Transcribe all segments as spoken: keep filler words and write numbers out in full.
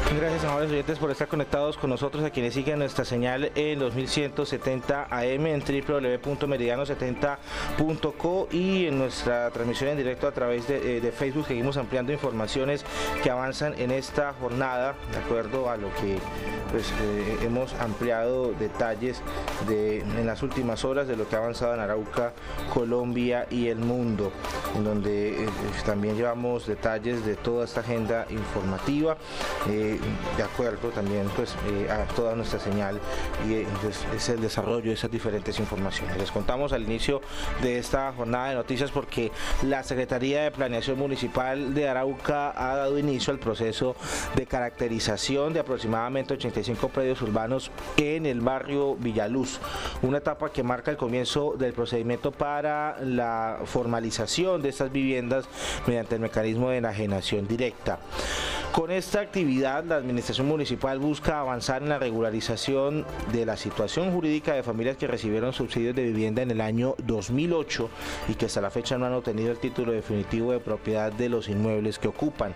Gracias, amables oyentes, por estar conectados con nosotros, a quienes siguen nuestra señal en dos mil ciento setenta A M, en doble u doble u doble u punto meridiano setenta punto co y en nuestra transmisión en directo a través de, eh, de Facebook. Seguimos ampliando informaciones que avanzan en esta jornada, de acuerdo a lo que pues, eh, hemos ampliado detalles de, en las últimas horas de lo que ha avanzado en Arauca, Colombia y el mundo, en donde eh, también llevamos detalles de toda esta agenda informativa. Eh, de acuerdo también pues eh, a toda nuestra señal y eh, pues, es el desarrollo de esas diferentes informaciones. Les contamos al inicio de esta jornada de noticias porque la Secretaría de Planeación Municipal de Arauca ha dado inicio al proceso de caracterización de aproximadamente ochenta y cinco predios urbanos en el barrio Villaluz, una etapa que marca el comienzo del procedimiento para la formalización de estas viviendas mediante el mecanismo de enajenación directa. Con esta actividad, la Administración Municipal busca avanzar en la regularización de la situación jurídica de familias que recibieron subsidios de vivienda en el año dos mil ocho y que hasta la fecha no han obtenido el título definitivo de propiedad de los inmuebles que ocupan.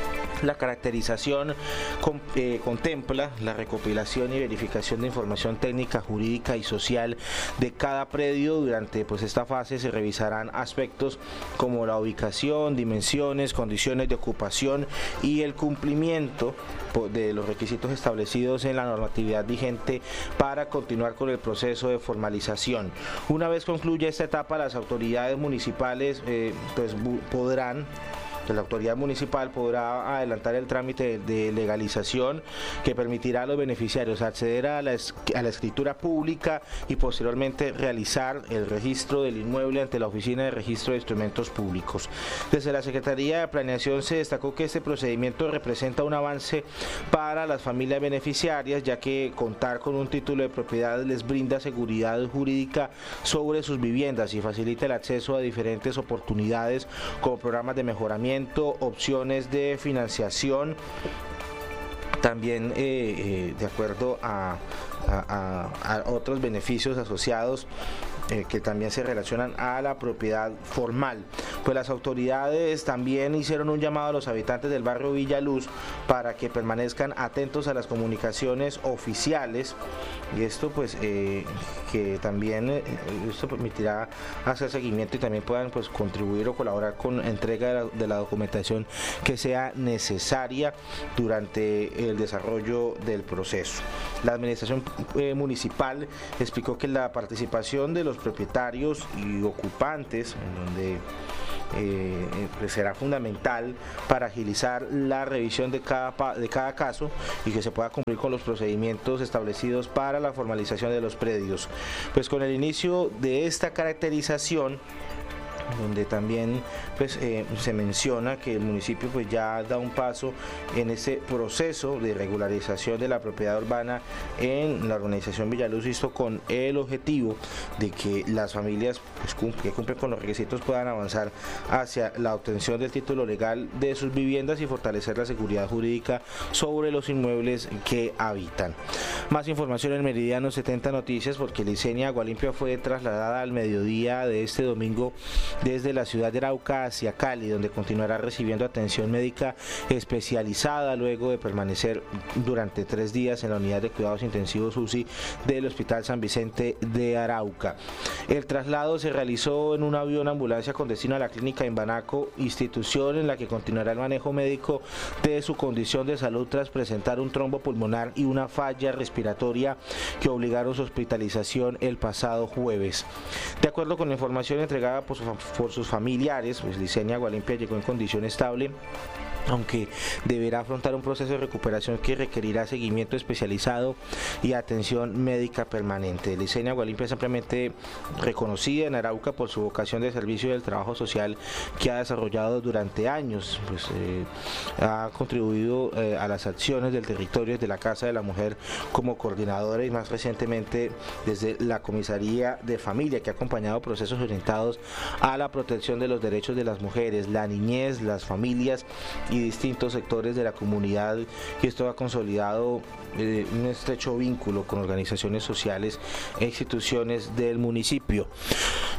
La caracterización con, eh, contempla la recopilación y verificación de información técnica, jurídica y social de cada predio. Durante pues, esta fase se revisarán aspectos como la ubicación, dimensiones, condiciones de ocupación y el cumplimiento de los requisitos establecidos en la normatividad vigente para continuar con el proceso de formalización. Una vez concluya esta etapa, las autoridades municipales eh, pues, podrán la autoridad municipal podrá adelantar el trámite de legalización que permitirá a los beneficiarios acceder a la, a la escritura pública y posteriormente realizar el registro del inmueble ante la Oficina de Registro de Instrumentos Públicos. Desde la Secretaría de Planeación se destacó que este procedimiento representa un avance para las familias beneficiarias, ya que contar con un título de propiedad les brinda seguridad jurídica sobre sus viviendas y facilita el acceso a diferentes oportunidades como programas de mejoramiento, opciones de financiación, también eh, eh, de acuerdo a, a, a, a otros beneficios asociados Eh, que también se relacionan a la propiedad formal. Pues las autoridades también hicieron un llamado a los habitantes del barrio Villaluz para que permanezcan atentos a las comunicaciones oficiales, y esto pues eh, que también eh, esto permitirá hacer seguimiento y también puedan pues contribuir o colaborar con entrega de la, de la documentación que sea necesaria durante el desarrollo del proceso. La administración eh, municipal explicó que la participación de los propietarios y ocupantes, en donde eh, pues será fundamental para agilizar la revisión de cada, de cada caso y que se pueda cumplir con los procedimientos establecidos para la formalización de los predios. Pues con el inicio de esta caracterización, donde también pues, eh, se menciona que el municipio pues, ya da un paso en ese proceso de regularización de la propiedad urbana en la organización Villaluz, esto con el objetivo de que las familias pues, cum que cumplen con los requisitos puedan avanzar hacia la obtención del título legal de sus viviendas y fortalecer la seguridad jurídica sobre los inmuebles que habitan. Más información en Meridiano setenta Noticias, porque Licenia Agualimpia fue trasladada al mediodía de este domingo desde la ciudad de Arauca hacia Cali, donde continuará recibiendo atención médica especializada luego de permanecer durante tres días en la unidad de cuidados intensivos U C I del Hospital San Vicente de Arauca. El traslado se realizó en un avión ambulancia con destino a la clínica Imbanaco, institución en la que continuará el manejo médico de su condición de salud tras presentar un trombo pulmonar y una falla respiratoria que obligaron su hospitalización el pasado jueves. De acuerdo con la información entregada por su por sus familiares, pues Licenia Agualimpia llegó en condición estable, aunque deberá afrontar un proceso de recuperación que requerirá seguimiento especializado y atención médica permanente. Licenia Agualimpia es ampliamente reconocida en Arauca por su vocación de servicio del trabajo social que ha desarrollado durante años, pues eh, ha contribuido eh, a las acciones del territorio de la Casa de la Mujer como coordinadora y más recientemente desde la Comisaría de Familia, que ha acompañado procesos orientados a la protección de los derechos de las mujeres, la niñez, las familias y distintos sectores de la comunidad, y esto ha consolidado eh, un estrecho vínculo con organizaciones sociales e instituciones del municipio.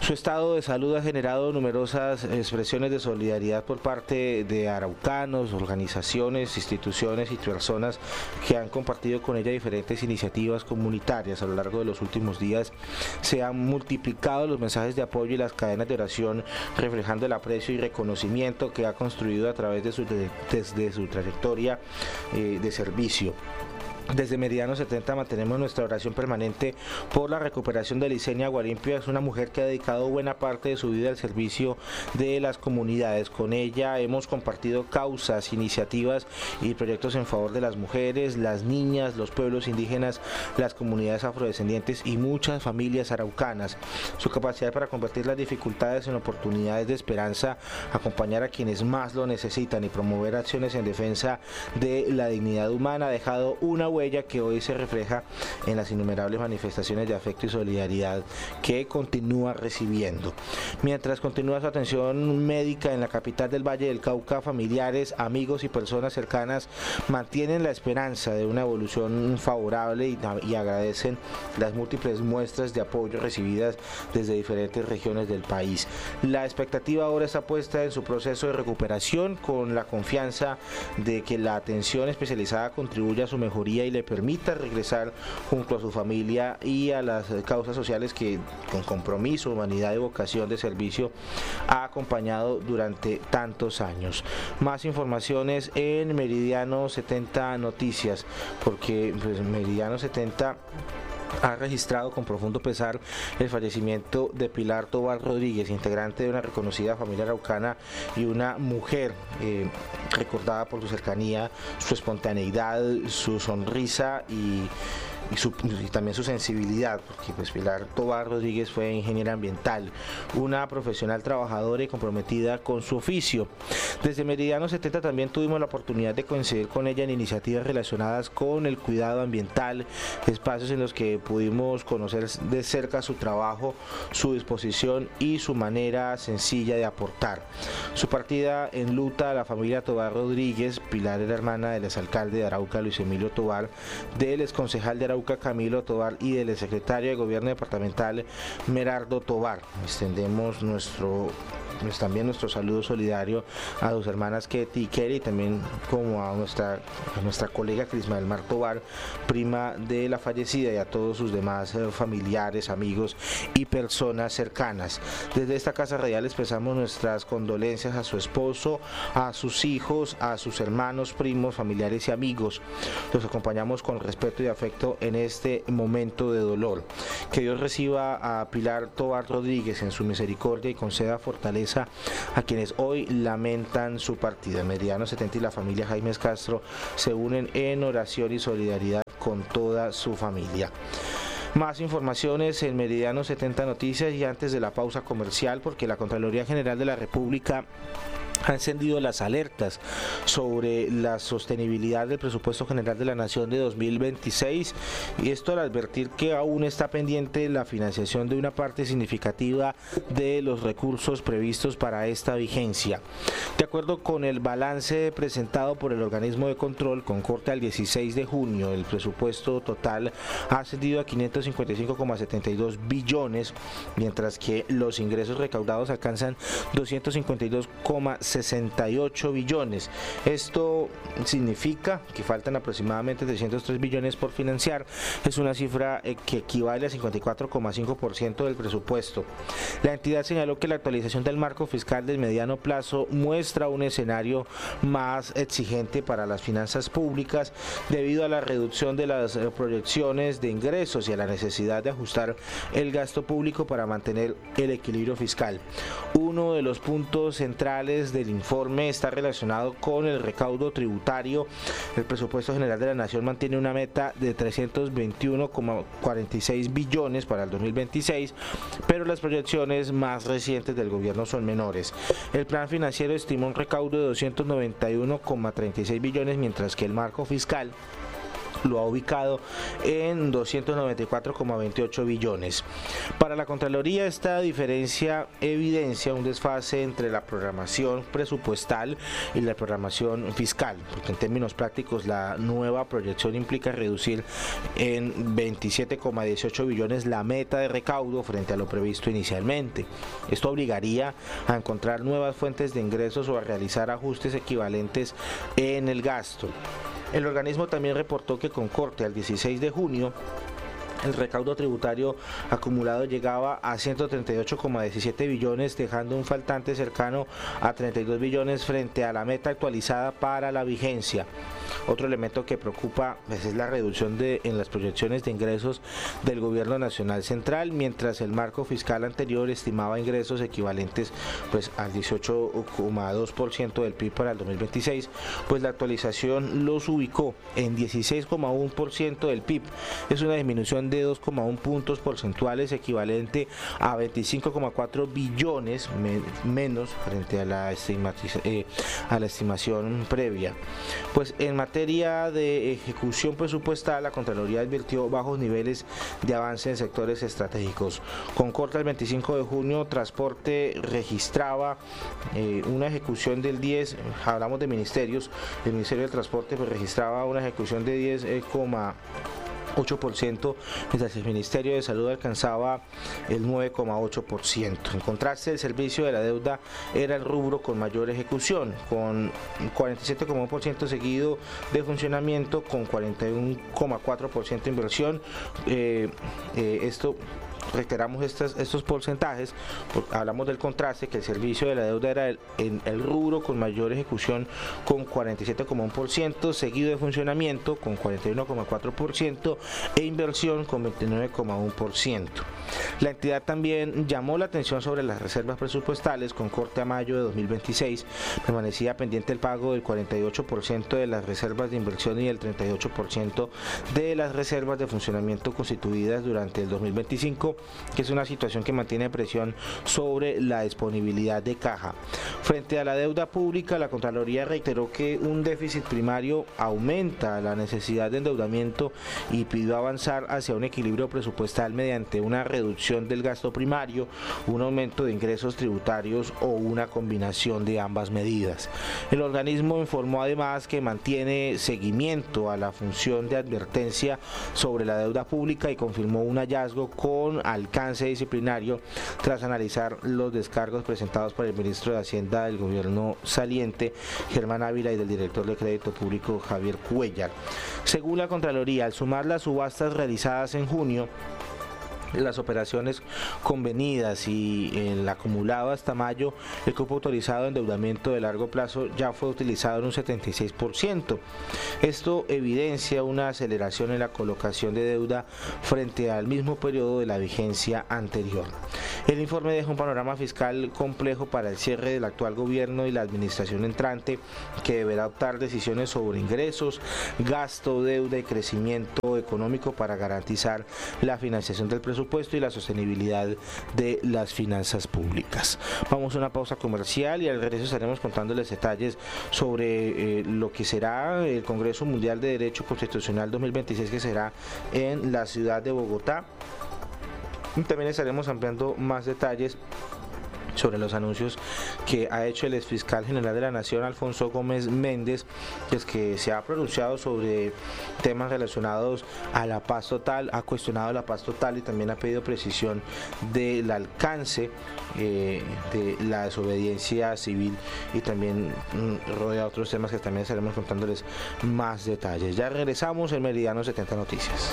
Su estado de salud ha generado numerosas expresiones de solidaridad por parte de araucanos, organizaciones, instituciones y personas que han compartido con ella diferentes iniciativas comunitarias. A lo largo de los últimos días se han multiplicado los mensajes de apoyo y las cadenas de oración, reflejando el aprecio y reconocimiento que ha construido a través de su, de, desde su trayectoria eh, de servicio. Desde Meridiano setenta mantenemos nuestra oración permanente por la recuperación de Licenia Guarimpio. Es una mujer que ha dedicado buena parte de su vida al servicio de las comunidades. Con ella hemos compartido causas, iniciativas y proyectos en favor de las mujeres, las niñas, los pueblos indígenas, las comunidades afrodescendientes y muchas familias araucanas. Su capacidad para convertir las dificultades en oportunidades de esperanza, acompañar a quienes más lo necesitan y promover acciones en defensa de la dignidad humana ha dejado una huella que hoy se refleja en las innumerables manifestaciones de afecto y solidaridad que continúa recibiendo. Mientras continúa su atención médica en la capital del Valle del Cauca, familiares, amigos y personas cercanas mantienen la esperanza de una evolución favorable y, y agradecen las múltiples muestras de apoyo recibidas desde diferentes regiones del país. La expectativa ahora está puesta en su proceso de recuperación, con la confianza de que la atención especializada contribuya a su mejoría y le permita regresar junto a su familia y a las causas sociales que con compromiso, humanidad y vocación de servicio ha acompañado durante tantos años. Más informaciones en Meridiano setenta Noticias, porque pues, Meridiano setenta ha registrado con profundo pesar el fallecimiento de Pilar Tobar Rodríguez, integrante de una reconocida familia araucana y una mujer eh, recordada por su cercanía, su espontaneidad, su sonrisa y Y, su, y también su sensibilidad, porque pues Pilar Tobar Rodríguez fue ingeniera ambiental, una profesional trabajadora y comprometida con su oficio. Desde Meridiano setenta también tuvimos la oportunidad de coincidir con ella en iniciativas relacionadas con el cuidado ambiental, espacios en los que pudimos conocer de cerca su trabajo, su disposición y su manera sencilla de aportar. Su partida enluta a la familia Tobar Rodríguez. Pilar era hermana del exalcalde de Arauca, Luis Emilio Tobar, del exconcejal de Arauca, Camilo Tobar, y del secretario de Gobierno Departamental, Merardo Tobar. Extendemos nuestro pues también nuestro saludo solidario a sus hermanas Ketty y Kerry, y también como a nuestra, a nuestra colega Crisma del Mar Tobar, prima de la fallecida, y a todos sus demás eh, familiares, amigos y personas cercanas. Desde esta Casa Radial expresamos nuestras condolencias a su esposo, a sus hijos, a sus hermanos, primos, familiares y amigos. Los acompañamos con respeto y afecto en este momento de dolor. Que Dios reciba a Pilar Tobar Rodríguez en su misericordia y conceda fortaleza a quienes hoy lamentan su partida. Meridiano setenta y la familia Jaimes Castro se unen en oración y solidaridad con toda su familia. Más informaciones en Meridiano setenta Noticias, y antes de la pausa comercial, porque la Contraloría General de la República ha encendido las alertas sobre la sostenibilidad del presupuesto general de la Nación de dos mil veintiséis, y esto al advertir que aún está pendiente la financiación de una parte significativa de los recursos previstos para esta vigencia. De acuerdo con el balance presentado por el organismo de control con corte al dieciséis de junio, el presupuesto total ha ascendido a quinientos cincuenta y cinco coma setenta y dos billones, mientras que los ingresos recaudados alcanzan doscientos cincuenta y dos coma sesenta y ocho billones. Esto significa que faltan aproximadamente trescientos tres billones por financiar. Es una cifra que equivale a cincuenta y cuatro coma cinco por ciento del presupuesto. La entidad señaló que la actualización del marco fiscal del mediano plazo muestra un escenario más exigente para las finanzas públicas debido a la reducción de las proyecciones de ingresos y a la necesidad de ajustar el gasto público para mantener el equilibrio fiscal. Uno de los puntos centrales del informe está relacionado con el recaudo tributario. El presupuesto general de la Nación mantiene una meta de trescientos veintiuno coma cuarenta y seis billones para el dos mil veintiséis, pero las proyecciones más recientes del gobierno son menores. El plan financiero estimó un recaudo de doscientos noventa y uno coma treinta y seis billones, mientras que el marco fiscal lo ha ubicado en doscientos noventa y cuatro coma veintiocho billones. Para la Contraloría, esta diferencia evidencia un desfase entre la programación presupuestal y la programación fiscal, porque en términos prácticos la nueva proyección implica reducir en veintisiete coma dieciocho billones la meta de recaudo frente a lo previsto inicialmente. Esto obligaría a encontrar nuevas fuentes de ingresos o a realizar ajustes equivalentes en el gasto. El organismo también reportó que con corte al dieciséis de junio, el recaudo tributario acumulado llegaba a ciento treinta y ocho coma diecisiete billones, dejando un faltante cercano a treinta y dos billones frente a la meta actualizada para la vigencia. Otro elemento que preocupa pues, es la reducción de, en las proyecciones de ingresos del Gobierno Nacional Central, mientras el marco fiscal anterior estimaba ingresos equivalentes pues, al dieciocho coma dos por ciento del P I B para el dos mil veintiséis, pues la actualización los ubicó en dieciséis coma uno por ciento del P I B. Es una disminución de dos coma uno puntos porcentuales, equivalente a veinticinco coma cuatro billones me, menos frente a la, eh, a la estimación previa. Pues en materia de ejecución presupuestal, la Contraloría advirtió bajos niveles de avance en sectores estratégicos. Con corte al veinticinco de junio, Transporte registraba eh, una ejecución del diez, hablamos de ministerios, el Ministerio del Transporte pues, registraba una ejecución de diez coma ocho por ciento, mientras el Ministerio de Salud alcanzaba el nueve coma ocho por ciento. En contraste, el servicio de la deuda era el rubro con mayor ejecución, con cuarenta y siete coma uno por ciento seguido de funcionamiento, con cuarenta y uno coma cuatro por ciento de inversión. Eh, eh, esto reiteramos estos, estos porcentajes, hablamos del contraste, que el servicio de la deuda era el, el, el rubro con mayor ejecución con cuarenta y siete coma uno por ciento, seguido de funcionamiento con cuarenta y uno coma cuatro por ciento e inversión con veintinueve coma uno por ciento. La entidad también llamó la atención sobre las reservas presupuestales. Con corte a mayo de dos mil veintiséis permanecía pendiente el pago del cuarenta y ocho por ciento de las reservas de inversión y el treinta y ocho por ciento de las reservas de funcionamiento constituidas durante el dos mil veinticinco, que es una situación que mantiene presión sobre la disponibilidad de caja. Frente a la deuda pública, la Contraloría reiteró que un déficit primario aumenta la necesidad de endeudamiento y pidió avanzar hacia un equilibrio presupuestal mediante una reducción del gasto primario, un aumento de ingresos tributarios o una combinación de ambas medidas. El organismo informó además que mantiene seguimiento a la función de advertencia sobre la deuda pública y confirmó un hallazgo con alcance disciplinario tras analizar los descargos presentados por el ministro de Hacienda del gobierno saliente, Germán Ávila, y del director de Crédito Público, Javier Cuellar. Según la Contraloría, al sumar las subastas realizadas en junio, las operaciones convenidas y el acumulado hasta mayo, el cupo autorizado de endeudamiento de largo plazo ya fue utilizado en un setenta y seis por ciento. Esto evidencia una aceleración en la colocación de deuda frente al mismo periodo de la vigencia anterior. El informe deja un panorama fiscal complejo para el cierre del actual gobierno y la administración entrante, que deberá adoptar decisiones sobre ingresos, gasto, deuda y crecimiento económico para garantizar la financiación del presupuesto y la sostenibilidad de las finanzas públicas. Vamos a una pausa comercial y al regreso estaremos contándoles detalles sobre eh, lo que será el Congreso Mundial de Derecho Constitucional dos mil veintiséis, que será en la ciudad de Bogotá. Y también estaremos ampliando más detalles sobre los anuncios que ha hecho el exfiscal general de la Nación, Alfonso Gómez Méndez, que es que se ha pronunciado sobre temas relacionados a la paz total, ha cuestionado la paz total y también ha pedido precisión del alcance eh, de la desobediencia civil, y también mm, rodea otros temas que también estaremos contándoles más detalles. Ya regresamos en Meridiano setenta Noticias.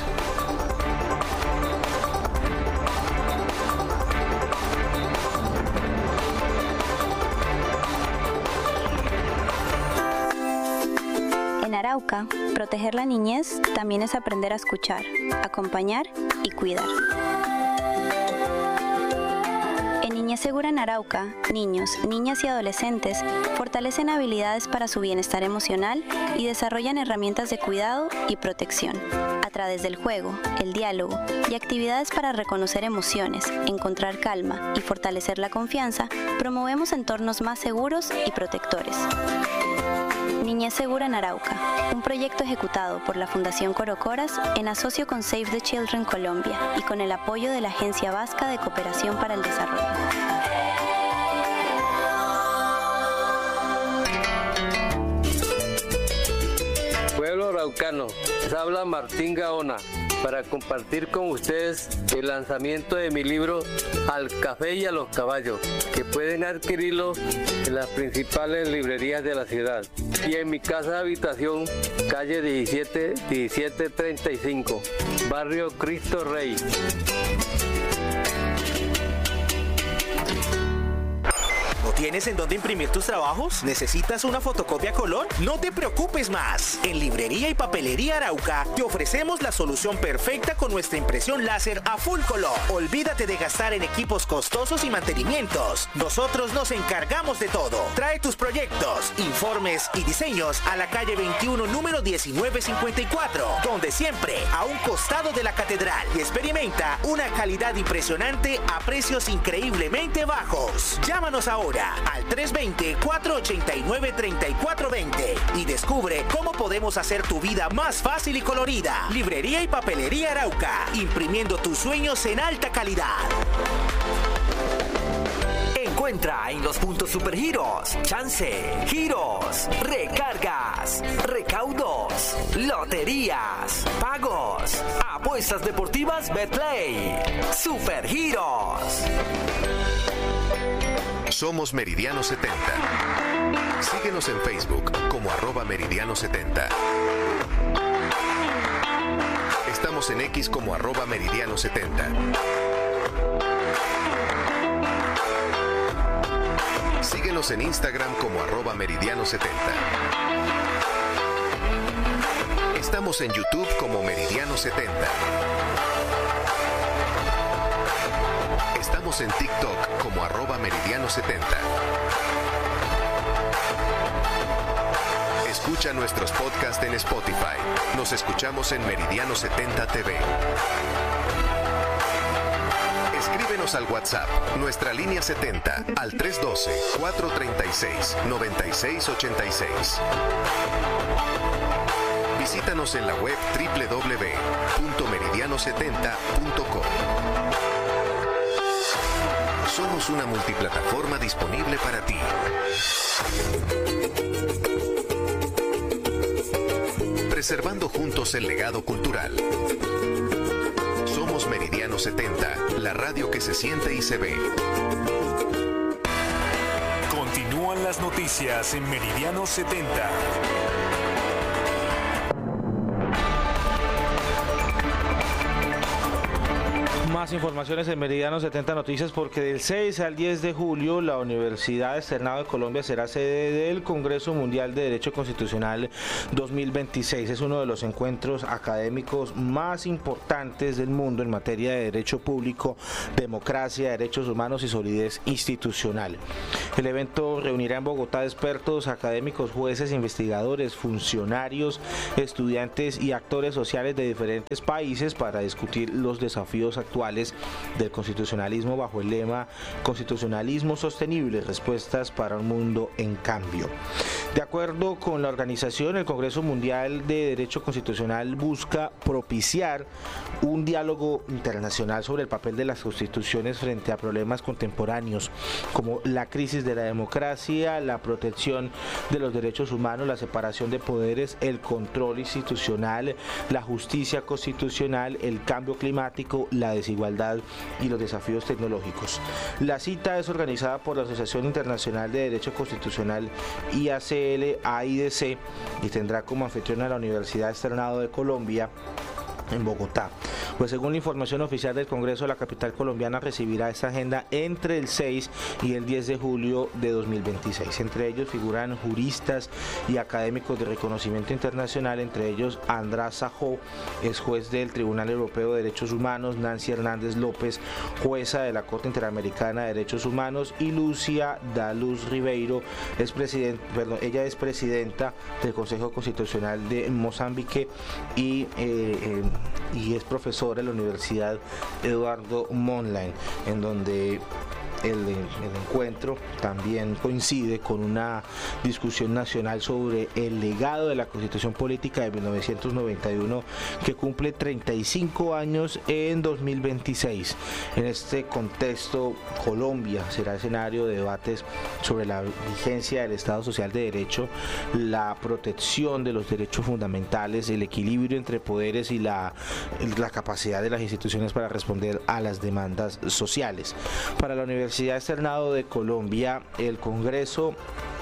En Arauca, proteger la niñez también es aprender a escuchar, acompañar y cuidar. En Niñez Segura en Arauca, niños, niñas y adolescentes fortalecen habilidades para su bienestar emocional y desarrollan herramientas de cuidado y protección. A través del juego, el diálogo y actividades para reconocer emociones, encontrar calma y fortalecer la confianza, promovemos entornos más seguros y protectores. Niñez Segura en Arauca, un proyecto ejecutado por la Fundación Corocoras en asocio con Save the Children Colombia y con el apoyo de la Agencia Vasca de Cooperación para el Desarrollo. Pueblo araucano, les habla Martín Gaona para compartir con ustedes el lanzamiento de mi libro Al Café y a los Caballos, que pueden adquirirlo en las principales librerías de la ciudad y en mi casa de habitación, calle diecisiete, diecisiete treinta y cinco, barrio Cristo Rey. ¿Tienes en dónde imprimir tus trabajos? ¿Necesitas una fotocopia a color? No te preocupes más. En Librería y Papelería Arauca te ofrecemos la solución perfecta con nuestra impresión láser a full color. Olvídate de gastar en equipos costosos y mantenimientos. Nosotros nos encargamos de todo. Trae tus proyectos, informes y diseños a la calle veintiuno, número diecinueve cincuenta y cuatro, donde siempre a un costado de la catedral, y experimenta una calidad impresionante a precios increíblemente bajos. Llámanos ahora al tres dos cero, cuatro ocho nueve, tres cuatro dos cero y descubre cómo podemos hacer tu vida más fácil y colorida. Librería y Papelería Arauca, imprimiendo tus sueños en alta calidad. Encuentra en los puntos Supergiros, chance, giros, recargas, recaudos, loterías, pagos, apuestas deportivas Betplay. Supergiros. Somos Meridiano setenta. Síguenos en Facebook como arroba Meridiano setenta. Estamos en X como arroba Meridiano setenta. Síguenos en Instagram como arroba Meridiano setenta. Estamos en YouTube como Meridiano setenta. Estamos en TikTok como arroba Meridiano setenta. Escucha nuestros podcasts en Spotify. Nos escuchamos en Meridiano setenta T V. Escríbenos al WhatsApp, nuestra línea setenta, al tres uno dos, cuatro tres seis, nueve seis ocho seis. Visítanos en la web doble u doble u doble u punto meridiano setenta punto com. Somos una multiplataforma disponible para ti. Preservando juntos el legado cultural. Somos Meridiano setenta, la radio que se siente y se ve. Continúan las noticias en Meridiano setenta. Más informaciones en Meridiano setenta Noticias, porque del seis al diez de julio la Universidad Externado de Colombia será sede del Congreso Mundial de Derecho Constitucional dos mil veintiséis. Es uno de los encuentros académicos más importantes del mundo en materia de derecho público, democracia, derechos humanos y solidez institucional. El evento reunirá en Bogotá expertos académicos, jueces, investigadores, funcionarios, estudiantes y actores sociales de diferentes países para discutir los desafíos actuales del constitucionalismo bajo el lema Constitucionalismo Sostenible, respuestas para un mundo en cambio. De acuerdo con la organización, el Congreso Mundial de Derecho Constitucional busca propiciar un diálogo internacional sobre el papel de las constituciones frente a problemas contemporáneos como la crisis de la democracia, la protección de los derechos humanos, la separación de poderes, el control institucional, la justicia constitucional, el cambio climático, la desigualdad y los desafíos tecnológicos. La cita es organizada por la Asociación Internacional de Derecho Constitucional I A C L A I D C y tendrá como anfitriona la Universidad Externado de Colombia en Bogotá. Pues según la información oficial del Congreso, la capital colombiana recibirá esta agenda entre el seis y el diez de julio de dos mil veintiséis. Entre ellos figuran juristas y académicos de reconocimiento internacional, entre ellos András Sajó, es juez del Tribunal Europeo de Derechos Humanos, Nancy Hernández López, jueza de la Corte Interamericana de Derechos Humanos, y Lucia da Luz Ribeiro, es president, perdón, ella es presidenta del Consejo Constitucional de Mozambique y, eh, eh, y es profesora en la Universidad Eduardo Mondlane, en donde El, el encuentro también coincide con una discusión nacional sobre el legado de la Constitución Política de mil novecientos noventa y uno, que cumple treinta y cinco años en dos mil veintiséis. En este contexto, Colombia será escenario de debates sobre la vigencia del Estado Social de Derecho, la protección de los derechos fundamentales, el equilibrio entre poderes y la, la capacidad de las instituciones para responder a las demandas sociales. Para la Universidad Universidad Externado de Colombia, el Congreso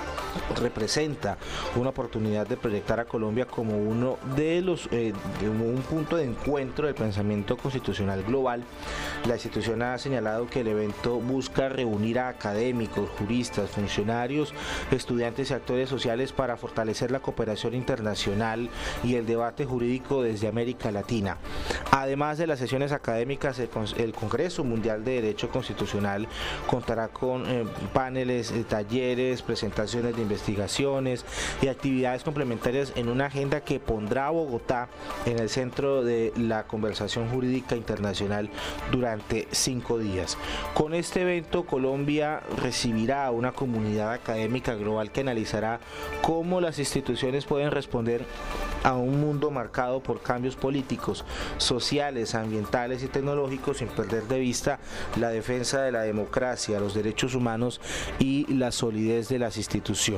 representa una oportunidad de proyectar a Colombia como uno de los eh, como un punto de encuentro del pensamiento constitucional global. La institución ha señalado que el evento busca reunir a académicos, juristas, funcionarios, estudiantes y actores sociales para fortalecer la cooperación internacional y el debate jurídico desde América Latina. Además de las sesiones académicas, el, el Congreso Mundial de Derecho Constitucional contará con eh, paneles, eh, talleres, presentaciones de investigaciones y actividades complementarias en una agenda que pondrá a Bogotá en el centro de la conversación jurídica internacional durante cinco días. Con este evento, Colombia recibirá a una comunidad académica global que analizará cómo las instituciones pueden responder a un mundo marcado por cambios políticos, sociales, ambientales y tecnológicos, sin perder de vista la defensa de la democracia, los derechos humanos y la solidez de las instituciones.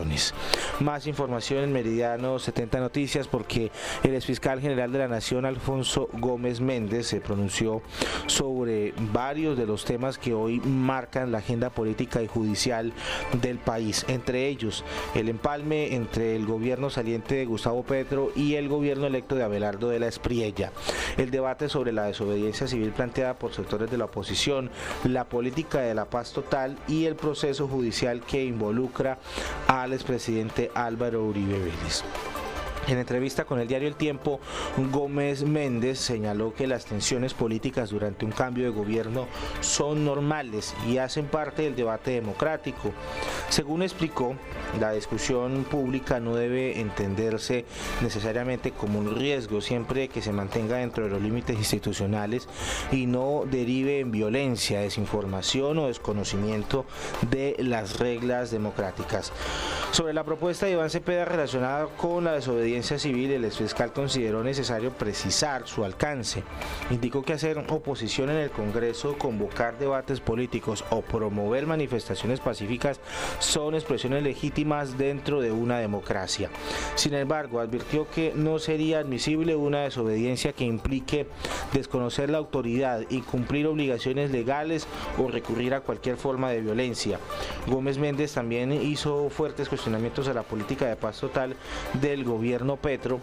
Más información en Meridiano setenta Noticias, porque el exfiscal general de la Nación, Alfonso Gómez Méndez, se pronunció sobre varios de los temas que hoy marcan la agenda política y judicial del país, entre ellos el empalme entre el gobierno saliente de Gustavo Petro y el gobierno electo de Abelardo de la Espriella, el debate sobre la desobediencia civil planteada por sectores de la oposición, la política de la paz total y el proceso judicial que involucra al expresidente Álvaro Uribe Vélez. En entrevista con el diario El Tiempo, Gómez Méndez señaló que las tensiones políticas durante un cambio de gobierno son normales y hacen parte del debate democrático. Según explicó, la discusión pública no debe entenderse necesariamente como un riesgo, siempre que se mantenga dentro de los límites institucionales y no derive en violencia, desinformación o desconocimiento de las reglas democráticas. Sobre la propuesta de Iván Cepeda relacionada con la desobediencia civil, el exfiscal consideró necesario precisar su alcance. Indicó que hacer oposición en el Congreso, convocar debates políticos o promover manifestaciones pacíficas son expresiones legítimas dentro de una democracia. Sin embargo, advirtió que no sería admisible una desobediencia que implique desconocer la autoridad, incumplir obligaciones legales o recurrir a cualquier forma de violencia. Gómez Méndez también hizo fuertes cuestionamientos a la política de paz total del gobierno Petro.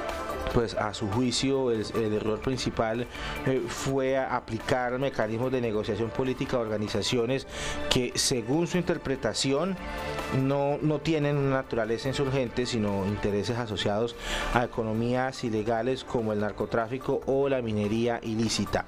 Pues a su juicio el, el error principal eh, fue aplicar mecanismos de negociación política a organizaciones que, según su interpretación, no, no tienen una naturaleza insurgente, sino intereses asociados a economías ilegales como el narcotráfico o la minería ilícita.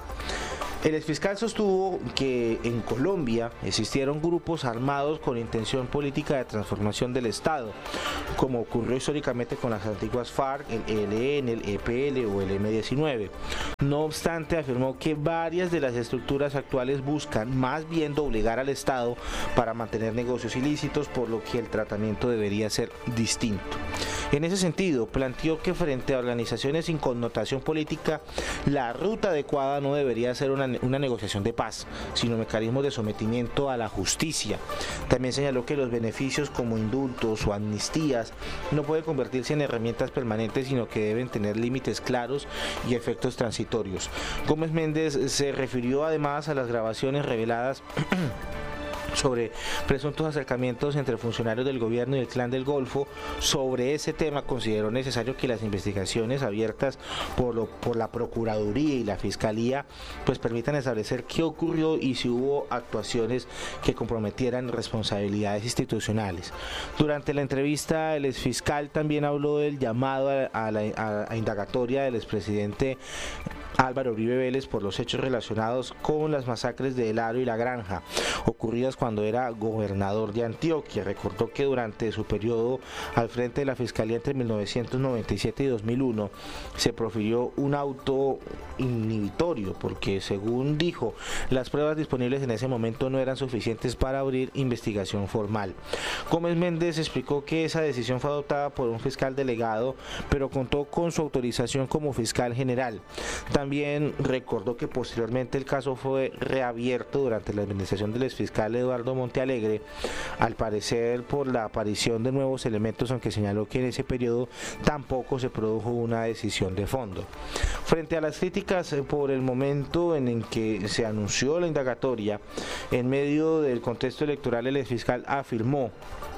El exfiscal sostuvo que en Colombia existieron grupos armados con intención política de transformación del Estado, como ocurrió históricamente con las antiguas FARC, el E L N, el E P L o el eme diecinueve. No obstante, afirmó que varias de las estructuras actuales buscan más bien doblegar al Estado para mantener negocios ilícitos, por lo que el tratamiento debería ser distinto. En ese sentido, planteó que frente a organizaciones sin connotación política, la ruta adecuada no debería ser una, una negociación de paz, sino mecanismos de sometimiento a la justicia. También señaló que los beneficios como indultos o amnistías no pueden convertirse en herramientas permanentes, sino que deben tener límites claros y efectos transitorios. Gómez Méndez se refirió además a las grabaciones reveladas sobre presuntos acercamientos entre funcionarios del gobierno y el Clan del Golfo. Sobre ese tema consideró necesario que las investigaciones abiertas por, lo, por la Procuraduría y la Fiscalía pues permitan establecer qué ocurrió y si hubo actuaciones que comprometieran responsabilidades institucionales. Durante la entrevista, el exfiscal también habló del llamado a, a la a, a indagatoria del expresidente Álvaro Uribe Vélez por los hechos relacionados con las masacres de El Aro y La Granja, ocurridas cuando era gobernador de Antioquia. Recordó que durante su periodo al frente de la Fiscalía entre mil novecientos noventa y siete y dos mil uno se profirió un auto inhibitorio porque, según dijo, las pruebas disponibles en ese momento no eran suficientes para abrir investigación formal. Gómez Méndez explicó que esa decisión fue adoptada por un fiscal delegado, pero contó con su autorización como fiscal general. También recordó que posteriormente el caso fue reabierto durante la administración del exfiscal Eduardo Montealegre, al parecer por la aparición de nuevos elementos, aunque señaló que en ese periodo tampoco se produjo una decisión de fondo. Frente a las críticas por el momento en el que se anunció la indagatoria, en medio del contexto electoral, el exfiscal afirmó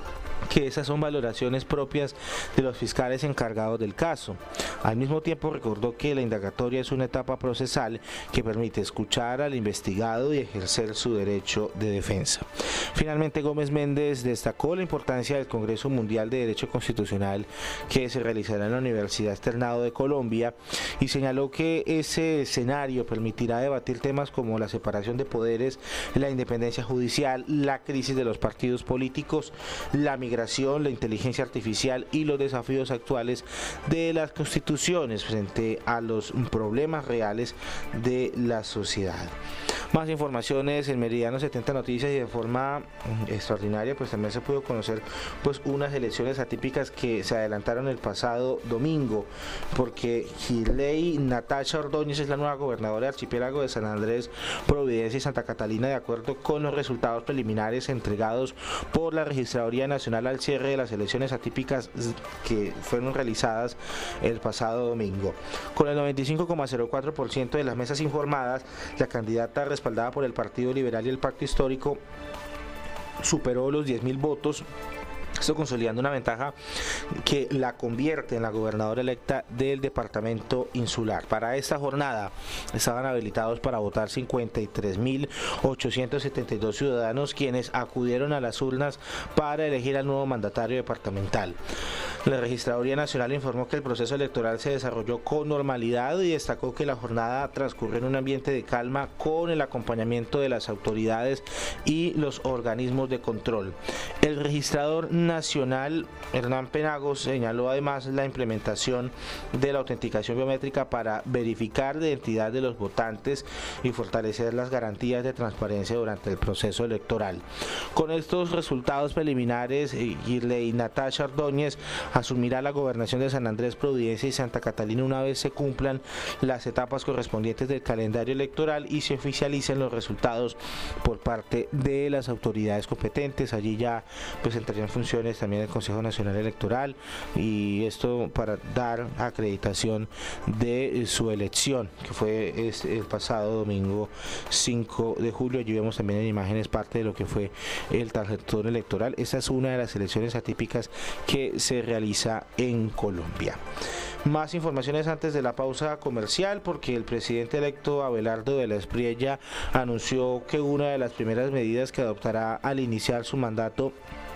que esas son valoraciones propias de los fiscales encargados del caso. Al mismo tiempo recordó que la indagatoria es una etapa procesal que permite escuchar al investigado y ejercer su derecho de defensa. Finalmente, Gómez Méndez destacó la importancia del Congreso Mundial de Derecho Constitucional que se realizará en la Universidad Externado de Colombia y señaló que ese escenario permitirá debatir temas como la separación de poderes, la independencia judicial, la crisis de los partidos políticos, la migración, la inteligencia artificial y los desafíos actuales de las constituciones frente a los problemas reales de la sociedad. Más informaciones en Meridiano setenta Noticias, y de forma extraordinaria pues también se pudo conocer pues unas elecciones atípicas que se adelantaron el pasado domingo, porque Girley Natasha Ordóñez es la nueva gobernadora del archipiélago de San Andrés, Providencia y Santa Catalina, de acuerdo con los resultados preliminares entregados por la Registraduría Nacional al cierre de las elecciones atípicas que fueron realizadas el pasado domingo. Con el noventa y cinco coma cero cuatro por ciento de las mesas informadas, la candidata respaldada por el Partido Liberal y el Pacto Histórico superó los diez mil votos, esto consolidando una ventaja que la convierte en la gobernadora electa del departamento insular. Para esta jornada estaban habilitados para votar cincuenta y tres mil ochocientos setenta y dos ciudadanos, quienes acudieron a las urnas para elegir al nuevo mandatario departamental. La Registraduría Nacional informó que el proceso electoral se desarrolló con normalidad y destacó que la jornada transcurrió en un ambiente de calma con el acompañamiento de las autoridades y los organismos de control. El registrador nacional Hernán Penagos señaló además la implementación de la autenticación biométrica para verificar la identidad de los votantes y fortalecer las garantías de transparencia durante el proceso electoral. Con estos resultados preliminares, Girley Natasha Ordóñez asumirá la gobernación de San Andrés, Providencia y Santa Catalina una vez se cumplan las etapas correspondientes del calendario electoral y se oficialicen los resultados por parte de las autoridades competentes. Allí ya pues entrarían funciones también el Consejo Nacional Electoral, y esto para dar acreditación de su elección, que fue el pasado domingo cinco de julio. Allí vemos también en imágenes parte de lo que fue el tarjetón electoral. Esta es una de las elecciones atípicas que se realiza en Colombia. Más informaciones antes de la pausa comercial, porque el presidente electo Abelardo de la Espriella anunció que una de las primeras medidas que adoptará al iniciar su mandato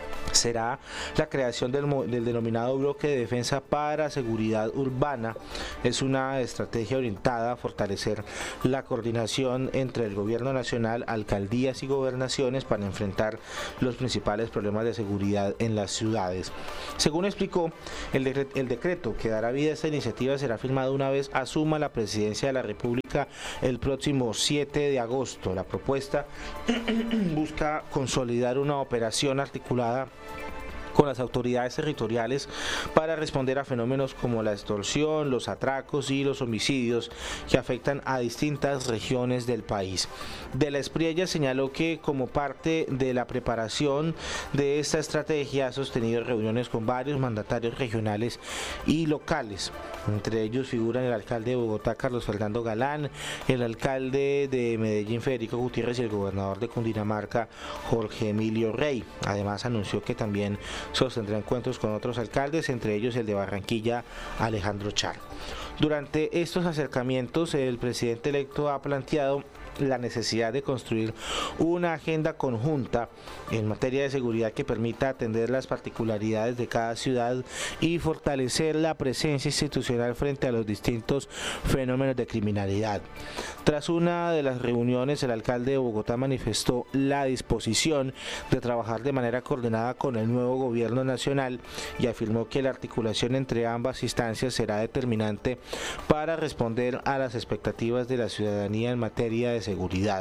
será la creación del, del denominado Bloque de Defensa para Seguridad Urbana. Es una estrategia orientada a fortalecer la coordinación entre el gobierno nacional, alcaldías y gobernaciones para enfrentar los principales problemas de seguridad en las ciudades. Según explicó, el, decret, el decreto que dará vida a esta iniciativa será firmado una vez asuma la presidencia de la República el próximo siete de agosto. La propuesta busca consolidar una operación articulada con las autoridades territoriales para responder a fenómenos como la extorsión, los atracos y los homicidios que afectan a distintas regiones del país. De la Espriella señaló que como parte de la preparación de esta estrategia ha sostenido reuniones con varios mandatarios regionales y locales. Entre ellos figuran el alcalde de Bogotá, Carlos Fernando Galán, el alcalde de Medellín, Federico Gutiérrez, y el gobernador de Cundinamarca, Jorge Emilio Rey. Además anunció que también sostendrá encuentros con otros alcaldes, entre ellos el de Barranquilla, Alejandro Char. Durante estos acercamientos, el presidente electo ha planteado la necesidad de construir una agenda conjunta en materia de seguridad que permita atender las particularidades de cada ciudad y fortalecer la presencia institucional frente a los distintos fenómenos de criminalidad. Tras una de las reuniones, el alcalde de Bogotá manifestó la disposición de trabajar de manera coordinada con el nuevo gobierno nacional y afirmó que la articulación entre ambas instancias será determinante para responder a las expectativas de la ciudadanía en materia de seguridad.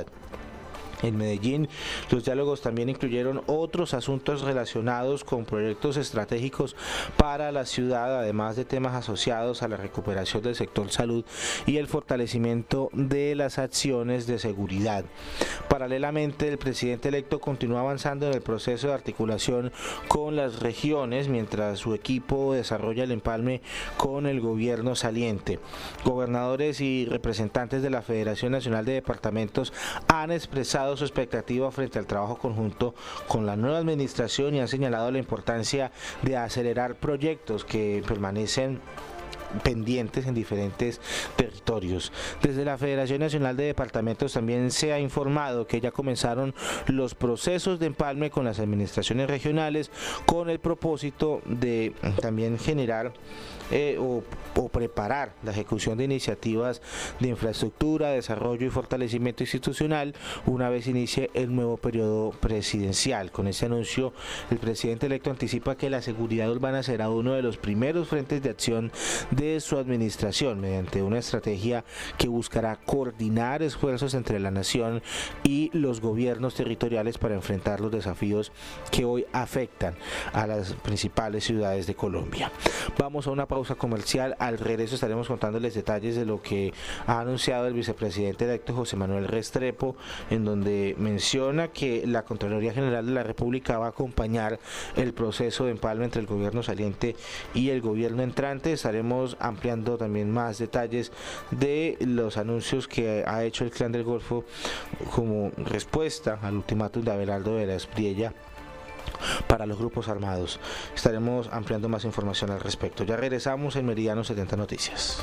En Medellín, los diálogos también incluyeron otros asuntos relacionados con proyectos estratégicos para la ciudad, además de temas asociados a la recuperación del sector salud y el fortalecimiento de las acciones de seguridad. Paralelamente, el presidente electo continúa avanzando en el proceso de articulación con las regiones, mientras su equipo desarrolla el empalme con el gobierno saliente. Gobernadores y representantes de la Federación Nacional de Departamentos han expresado su expectativa frente al trabajo conjunto con la nueva administración y han señalado la importancia de acelerar proyectos que permanecen pendientes en diferentes territorios. Desde la Federación Nacional de Departamentos también se ha informado que ya comenzaron los procesos de empalme con las administraciones regionales con el propósito de también generar eh, o, o preparar la ejecución de iniciativas de infraestructura, desarrollo y fortalecimiento institucional una vez inicie el nuevo periodo presidencial. Con este anuncio, el presidente electo anticipa que la seguridad urbana será uno de los primeros frentes de acción de su administración mediante una estrategia que buscará coordinar esfuerzos entre la nación y los gobiernos territoriales para enfrentar los desafíos que hoy afectan a las principales ciudades de Colombia. Vamos a una pausa comercial. Al regreso estaremos contándoles detalles de lo que ha anunciado el vicepresidente electo José Manuel Restrepo, en donde menciona que la Contraloría General de la República va a acompañar el proceso de empalme entre el gobierno saliente y el gobierno entrante. Estaremos ampliando también más detalles de los anuncios que ha hecho el Clan del Golfo como respuesta al ultimátum de Abelardo de la Espriella para los grupos armados. Estaremos ampliando más información al respecto. Ya regresamos en Meridiano setenta Noticias.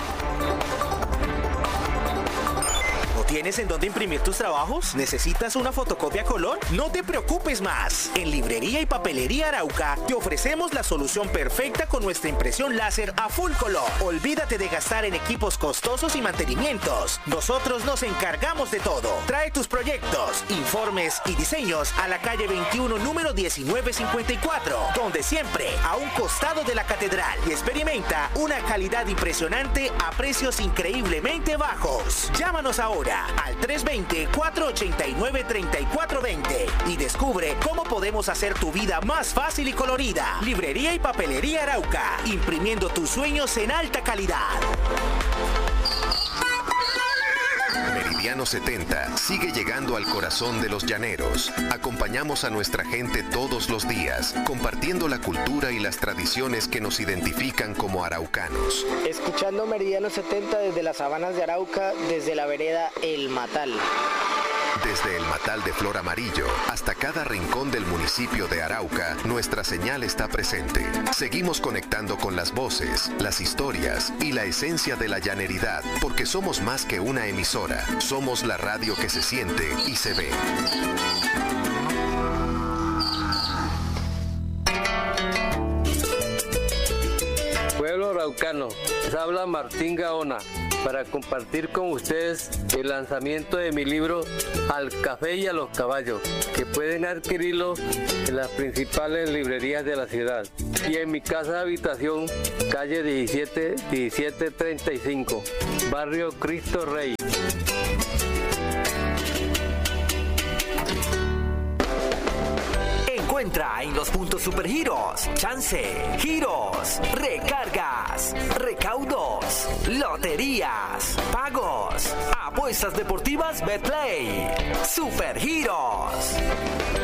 ¿Tienes en dónde imprimir tus trabajos? ¿Necesitas una fotocopia a color? No te preocupes más. En Librería y Papelería Arauca te ofrecemos la solución perfecta con nuestra impresión láser a full color. Olvídate de gastar en equipos costosos y mantenimientos. Nosotros nos encargamos de todo. Trae tus proyectos, informes y diseños a la calle veintiuno, número diecinueve cincuenta y cuatro, donde siempre a un costado de la catedral, y experimenta una calidad impresionante a precios increíblemente bajos. Llámanos ahora al tres dos cero, cuatro ocho nueve, tres cuatro dos cero y descubre cómo podemos hacer tu vida más fácil y colorida. Librería y Papelería Arauca, imprimiendo tus sueños en alta calidad. Meridiano setenta sigue llegando al corazón de los llaneros. Acompañamos a nuestra gente todos los días, compartiendo la cultura y las tradiciones que nos identifican como araucanos. Escuchando Meridiano setenta desde las sabanas de Arauca, desde la vereda El Matal. Desde el Matal de Flor Amarillo hasta cada rincón del municipio de Arauca, nuestra señal está presente. Seguimos conectando con las voces, las historias y la esencia de la llaneridad, porque somos más que una emisora. Somos la radio que se siente y se ve. Pueblo araucano, les habla Martín Gaona, para compartir con ustedes el lanzamiento de mi libro Al Café y a los Caballos, que pueden adquirirlo en las principales librerías de la ciudad y en mi casa de habitación, calle diecisiete, diecisiete treinta y cinco, barrio Cristo Rey. Encuentra en los puntos Supergiros chance, giros, recargas, recaudos, loterías, pagos, apuestas deportivas Betplay. Supergiros.